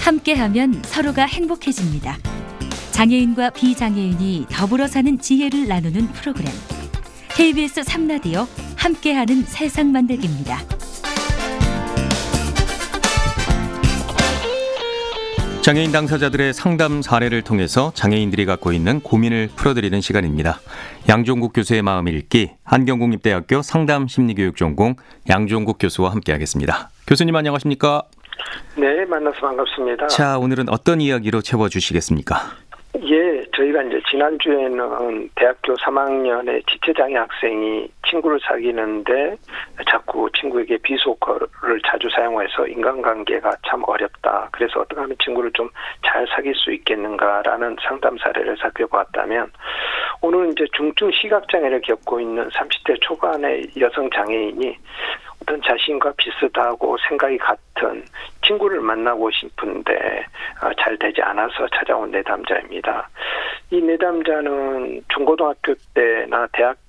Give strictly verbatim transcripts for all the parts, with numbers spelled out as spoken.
함께하면 서로가 행복해집니다. 장애인과 비장애인이 더불어 사는 지혜를 나누는 프로그램. 케이비에스 삼 라디오 함께하는 세상 만들기입니다. 장애인 당사자들의 상담 사례를 통해서 장애인들이 갖고 있는 고민을 풀어드리는 시간입니다. 양종국 교수의 마음 읽기, 한경국립대학교 상담심리교육 전공 양종국 교수와 함께하겠습니다. 교수님 안녕하십니까? 네, 만나서 반갑습니다. 자, 오늘은 어떤 이야기로 채워주시겠습니까? 예, 저희가 이제 지난주에는 대학교 삼 학년의 지체장애 학생이 친구를 사귀는데 자꾸 친구에게 비속어를 자주 사용해서 인간관계가 참 어렵다. 그래서 어떻게 하면 친구를 좀 잘 사귈 수 있겠는가라는 상담 사례를 살펴보았다면, 오늘은 이제 중증 시각장애를 겪고 있는 삼십 대 초반의 여성 장애인이 어떤 자신과 비슷하고 생각이 같은 친구를 만나고 싶은데 잘 되지 않아서 찾아온 내담자입니다. 이 내담자는 중고등학교 때나 대학교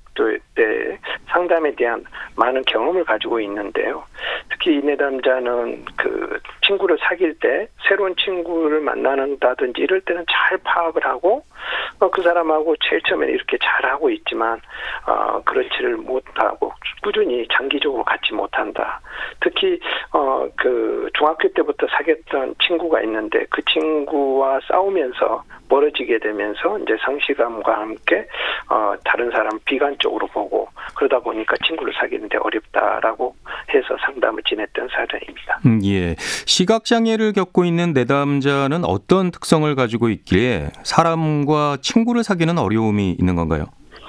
때 상담에 대한 많은 경험을 가지고 있는데요. 특히 이 내담자는 그 친구를 사귈 때 새로운 친구를 만나는다든지 이럴 때는 잘 파악을 하고 어, 그 사람하고 제일 처음에는 이렇게 잘하고 있지만 어, 그렇지를 못하고 꾸준히 장기적으로 갖지 못한다. 특히 어, 그 중학교 때부터 사귀었던 친구가 있는데 그 친구와 싸우면서 멀어지게 되면서 이제 상실감과 함께 어, 다른 사람 비관적으로 보고 그러다 보니까 친구를 사귀는데 어렵다라고 해서 상담을 지냈던 사례입니다. 음, 예. 시각장애를 겪고 있는 내담자는 어떤 특성을 가지고 있기에 사람과 친구를 사귀는 어려움이 있는 건가요?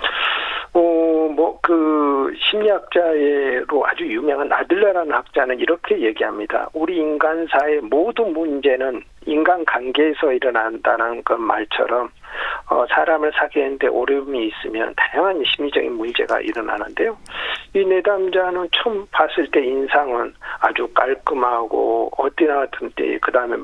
어, 뭐, 그, 심리학자로 아주 유명한 아들러라는 학자는 이렇게 얘기합니다. 우리 인간사의 모든 문제는 인간관계에서 일어난다는 그 말처럼, 어, 사람을 사귀는데 어려움이 있으면 다양한 심리적인 문제가 일어나는데요. 이 내담자는 처음 봤을 때 인상은 아주 깔끔하고 어디나든지 그 다음에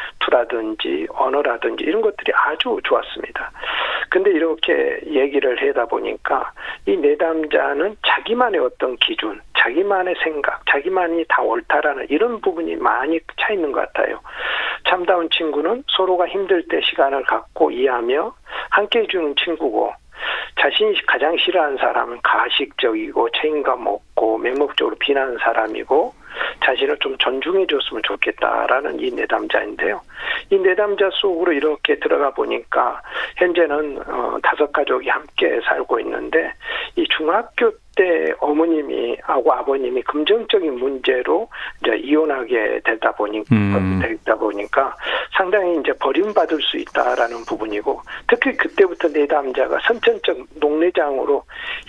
말투라든지 언어라든지 이런 것들이 아주 좋았습니다. 근데 이렇게 얘기를 하다 보니까 이 내담자는 자기만의 어떤 기준, 자기만의 생각, 자기만이 다 옳다라는 이런 부분이 많이 차 있는 것 같아요. 참다운 친구는 서로가 힘들 때 시간을 갖고 이해하며 함께 해주는 친구고, 자신이 가장 싫어하는 사람은 가식적이고 책임감 없고 맹목적으로 비난하는 사람이고 자신을 좀 존중해 줬으면 좋겠다라는 이 내담자인데요. 이 내담자 속으로 이렇게 들어가 보니까 현재는 어, 다섯 가족이 함께 살고 있는데, 이 중학교 때 어머님이 하고 아버님이 금전적인 문제로 이제 이혼하게 되다 보니까 음. 되다 보니까 상당히 이제 버림받을 수 있다라는 부분이고, 특히 그때부터 내담자가 선천적 녹내장으로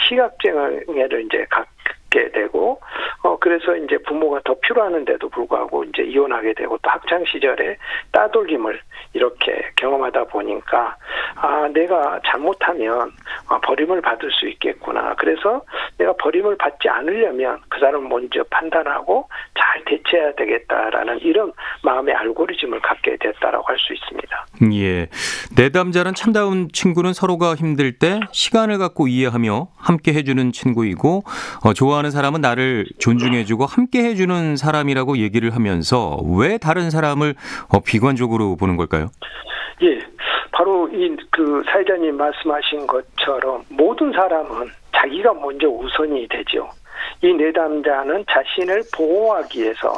시각장애를 이제 갖게 되고, 어 그래서 이제 부모가 더 필요하는데도 불구하고 이제 이혼하게 되고, 또 학창 시절에 따돌림을 이렇게 경험하다 보니까 아 내가 잘못하면 어, 버림을 받을 수 있겠구나. 그래서 내가 버림을 받지 않으려면 그 사람을 먼저 판단하고 잘 대처해야 되겠다라는 이런 마음의 알고리즘을 갖게 됐다라고 할 수 있습니다. 예, 내담자는 참다운 친구는 서로가 힘들 때 시간을 갖고 이해하며 함께 해주는 친구이고, 어, 좋아하는 사람은 나를 존중해주고 함께 해주는 사람이라고 얘기를 하면서 왜 다른 사람을 어, 비관적으로 보는 걸까요? 예, 바로 이 그 사회자님 말씀하신 것처럼 모든 사람은 자기가 먼저 우선이 되죠. 이 내담자는 자신을 보호하기 위해서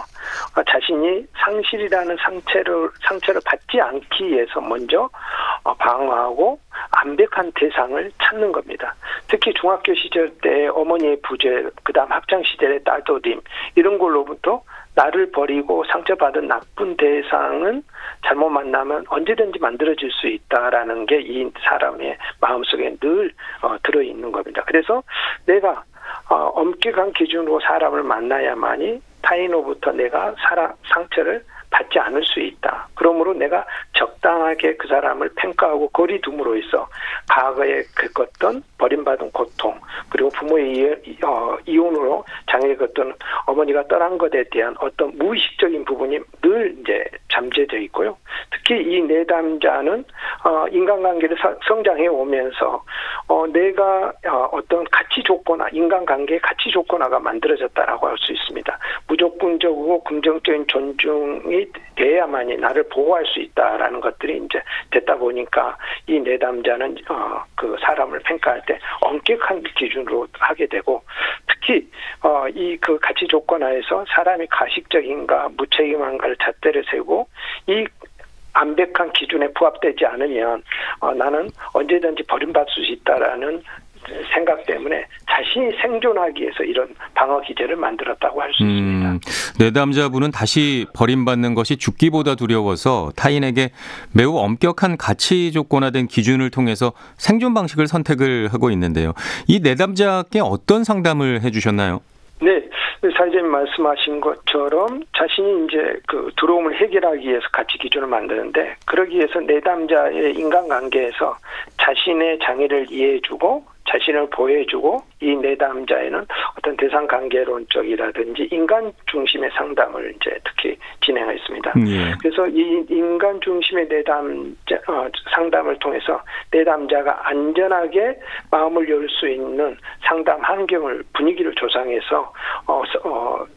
자신이 상실이라는 상처를 상처를 받지 않기 위해서 먼저 방어하고 완벽한 대상을 찾는 겁니다. 특히 중학교 시절 때 어머니의 부재, 그다음 학창 시절의 따돌림 이런 걸로부터 나를 버리고 상처받은 나쁜 대상은 잘못 만나면 언제든지 만들어질 수 있다라는 게 이 사람의 마음속에 늘 어, 들어있는 겁니다. 그래서 내가 어, 엄격한 기준으로 사람을 만나야만이 타인으로부터 내가 사람, 상처를 받지 않을 수 있다. 그러므로 내가 적당하게 그 사람을 평가하고 거리 둠으로 해서 과거에 겪었던 버림받은 고통, 그리고 부모의 어, 이혼으로 장애를 겪었던 어머니가 떠난 것에 대한 어떤 무의식적인 부분이 늘 이제 잠재되어 있고요. 특히 특히 이 내담자는 어, 인간관계를 사, 성장해 오면서 어, 내가 어, 어떤 가치 조건화, 인간관계의 가치 조건화가 만들어졌다라고 할 수 있습니다. 무조건적이고 긍정적인 존중이 돼야만이 나를 보호할 수 있다라는 것들이 이제 됐다 보니까 이 내담자는 어, 그 사람을 평가할 때 엄격한 기준으로 하게 되고, 특히 어, 이 그 가치 조건화에서 사람이 가식적인가 무책임한가를 잣대를 세우고 이 완벽한 기준에 부합되지 않으면 어, 나는 언제든지 버림받을 수 있다라는 생각 때문에 자신이 생존하기 위해서 이런 방어 기제를 만들었다고 할 수 음, 있습니다. 내담자분은 다시 버림받는 것이 죽기보다 두려워서 타인에게 매우 엄격한 가치 조건화된 기준을 통해서 생존 방식을 선택을 하고 있는데요. 이 내담자께 어떤 상담을 해주셨나요? 네, 사회자님 말씀하신 것처럼 자신이 이제 그 두려움을 해결하기 위해서 가치 기준을 만드는데, 그러기 위해서 내담자의 인간관계에서 자신의 장애를 이해해주고 자신을 보호해주고, 이 내담자에는 어떤 대상 관계론적이라든지 인간 중심의 상담을 이제 특히 진행했습니다. 예. 그래서 이 인간 중심의 내담자 어, 상담을 통해서 내담자가 안전하게 마음을 열 수 있는 상담 환경을, 분위기를 조성해서 어, 어,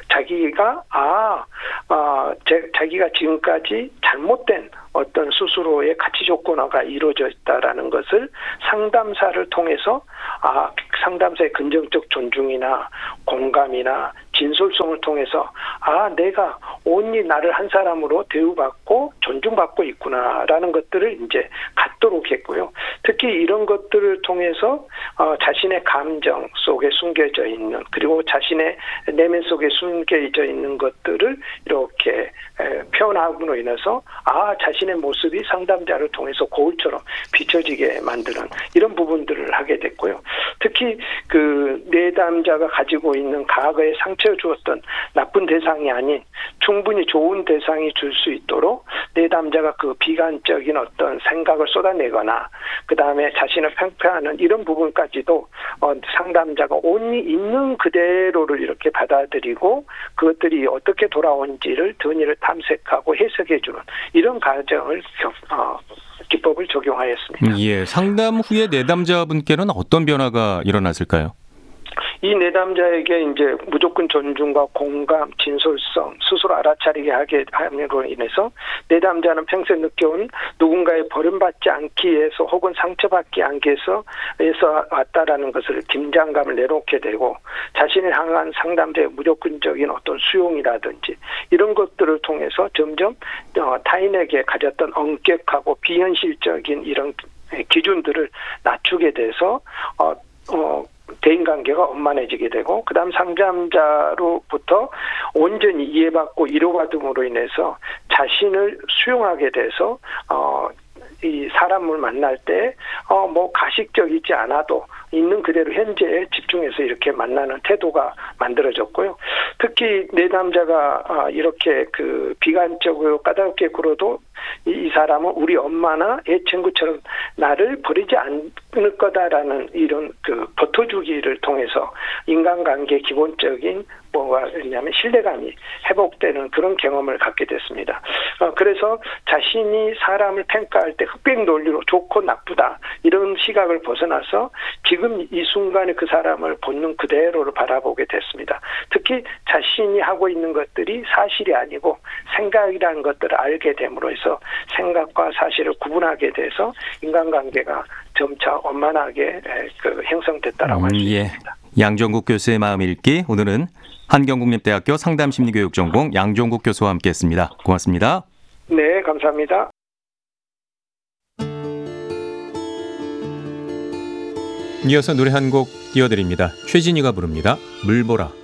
자기가 아, 아 제, 자기가 지금까지 잘못된 어떤 스스로의 가치 조건화가 이루어져 있다라는 것을 상담사를 통해서 아 상담사의 긍정적 존중이나 공감이나 진솔성을 통해서 아 내가 온전히 나를 한 사람으로 대우받고 존중받고 있구나라는 것들을 이제 갖도록 했고요. 특히 이런 것들을 통해서 어, 자신의 감정 속에 숨겨져 있는, 그리고 자신의 내면 속에 숨겨져 있는 것들을 이렇게 에, 표현함으로 인해서 아 자신의 모습이 상담자를 통해서 거울처럼 비춰지게 만드는 이런 부분들을 하게 됐고요. 특히 그 내담자가 가지고 있는 과거에 상처 주었던 나쁜 대상이 아닌 충분히 좋은 대상이 줄 수 있도록 내담자가 그 비관적인 어떤 생각을 쏟아내거나 그 다음에 자신을 평가하는 이런 부분까지도 어, 상담자가 온전히 있는 그대로를 이렇게 받아들이고 그것들이 어떻게 돌아온지를 전의를 탐색하고 해석해주는 이런 과정을 어, 기법을 적용하였습니다. 예, 상담 후에 내담자분께는 어떤 변화가 일어났을까요? 이 내담자에게 이제 무조건 존중과 공감, 진솔성, 스스로 알아차리게 하게 함으로 인해서 내담자는 평소에 느껴온 누군가의 버림받지 않기 위해서 혹은 상처받지 않기 위해서 에서 왔다라는 것을 긴장감을 내놓게 되고, 자신을 향한 상담자의 무조건적인 어떤 수용이라든지 이런 것들을 통해서 점점 타인에게 가졌던 엄격하고 비현실적인 이런 기준들을 낮추게 돼서 어, 어, 대인관계가 원만해지게 되고, 그 다음 상담자로부터 온전히 이해받고 위로받음으로 인해서 자신을 수용하게 돼서 어, 이 사람을 만날 때 어, 뭐 가식적이지 않아도 있는 그대로 현재에 집중해서 이렇게 만나는 태도가 만들어졌고요. 특히 내담자가 이렇게 그 비관적으로 까다롭게 굴어도 이 사람은 우리 엄마나 애 친구처럼 나를 버리지 않을 거다라는 이런 그 버텨주기를 통해서 인간관계 기본적인 뭐가 있냐면 신뢰감이 회복되는 그런 경험을 갖게 됐습니다. 어, 그래서 자신이 사람을 평가할 때 흑백 논리로 좋고 나쁘다 이런 시각을 벗어나서 지금 이 순간에 그 사람을 본능 그대로를 바라보게 됐습니다. 특히 자신이 하고 있는 것들이 사실이 아니고 생각이라는 것들을 알게 됨으로 해서 생각과 사실을 구분하게 돼서 인간관계가 점차 원만하게 그 형성됐다라고 음, 할 수 있습니다. 예. 양종국 교수의 마음 읽기, 오늘은 한경국립대학교 상담심리교육 전공 양종국 교수와 함께했습니다. 고맙습니다. 네, 감사합니다. 이어서 노래 한 곡 띄워드립니다. 최진희가 부릅니다. 물보라.